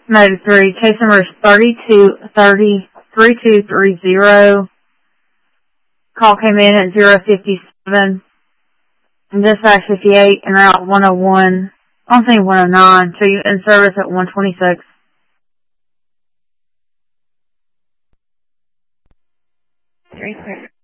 Mode 3, case number is 3230. Call came in at 057. And dispatch 58 and route 101. I'm saying 109. So you're in service at 126. Very clear.